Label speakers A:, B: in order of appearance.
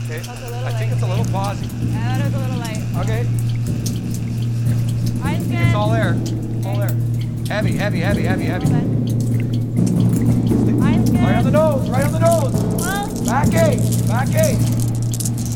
A: Okay.
B: That's a little
A: I think
B: light.
A: it's a little pausy.
B: Yeah, that is a little light.
A: Okay.
B: Mine's good.
A: It's all there. All there. Heavy, heavy, heavy, heavy, heavy.
B: Hold on. Mine's good.
A: Right on the nose. Right on the nose.
B: Well,
A: Back 8. Back 8.